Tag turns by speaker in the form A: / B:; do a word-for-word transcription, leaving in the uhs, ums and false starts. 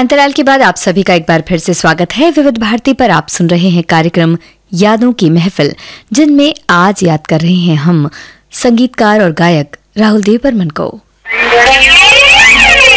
A: अंतराल के बाद आप सभी का एक बार फिर से स्वागत है। विविध भारती पर आप सुन रहे हैं कार्यक्रम यादों की महफिल, जिनमें आज याद कर रहे हैं हम संगीतकार और गायक राहुल देव बर्मन को।